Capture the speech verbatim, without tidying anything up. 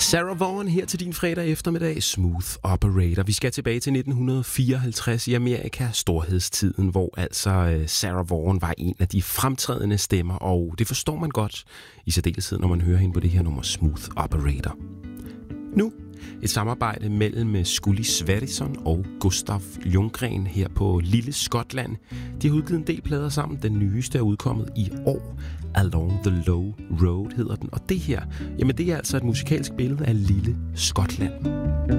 Sarah Vaughan her til din fredag eftermiddag. Smooth Operator. Vi skal tilbage til nitten fireoghalvtreds i Amerika, storhedstiden, hvor altså Sarah Vaughan var en af de fremtrædende stemmer, og det forstår man godt i særdeleshed, når man hører hende på det her nummer Smooth Operator. Nu et samarbejde mellem Scully Sverrisson og Gustav Ljunggren her på Lille Skotland. De har udgivet en del plader sammen. Den nyeste er udkommet i år. Along the Low Road hedder den. Og det her, jamen det er altså et musikalsk billede af Lille Skotland.